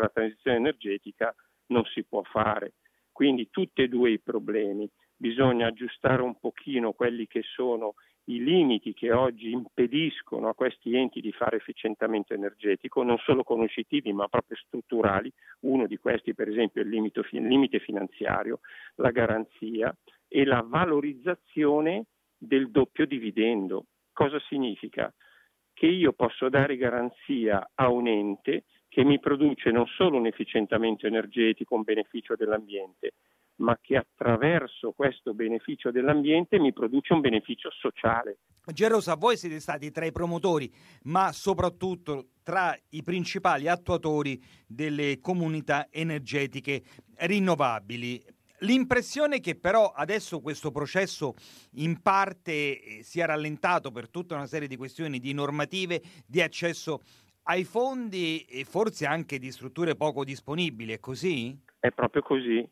la transizione energetica non si può fare. Quindi tutti e due i problemi. Bisogna aggiustare un pochino quelli che sono i limiti che oggi impediscono a questi enti di fare efficientamento energetico, non solo conoscitivi ma proprio strutturali. Uno di questi, per esempio, è il limite finanziario, la garanzia e la valorizzazione del doppio dividendo. Cosa significa? Che io posso dare garanzia a un ente che mi produce non solo un efficientamento energetico, un beneficio dell'ambiente, ma che attraverso questo beneficio dell'ambiente mi produce un beneficio sociale. Gerosa, voi siete stati tra i promotori, ma soprattutto tra i principali attuatori delle comunità energetiche rinnovabili. L'impressione è che però adesso questo processo in parte sia rallentato per tutta una serie di questioni di normative, di accesso ai fondi e forse anche di strutture poco disponibili, è così? È proprio così.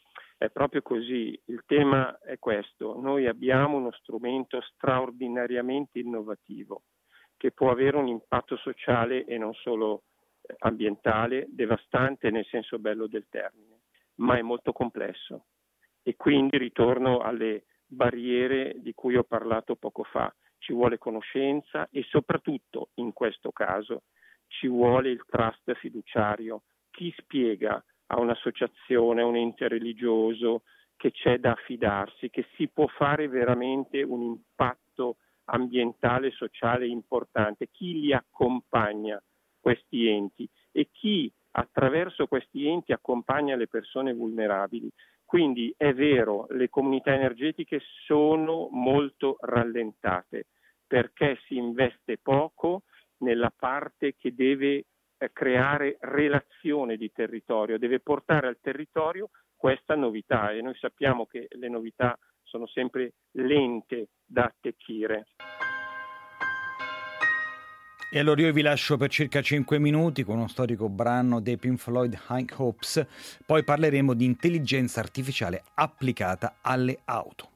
È proprio così, il tema è questo: noi abbiamo uno strumento straordinariamente innovativo che può avere un impatto sociale e non solo ambientale, devastante nel senso bello del termine, ma è molto complesso e quindi ritorno alle barriere di cui ho parlato poco fa. Ci vuole conoscenza e soprattutto in questo caso ci vuole il trust fiduciario. Chi spiega a un'associazione, a un ente religioso che c'è da affidarsi, che si può fare veramente un impatto ambientale e sociale importante? Chi li accompagna questi enti e chi attraverso questi enti accompagna le persone vulnerabili? Quindi è vero, le comunità energetiche sono molto rallentate perché si investe poco nella parte che deve creare relazione di territorio, deve portare al territorio questa novità e noi sappiamo che le novità sono sempre lente da attecchire. E allora io vi lascio per circa 5 minuti con uno storico brano dei Pink Floyd, High Hopes, poi parleremo di intelligenza artificiale applicata alle auto.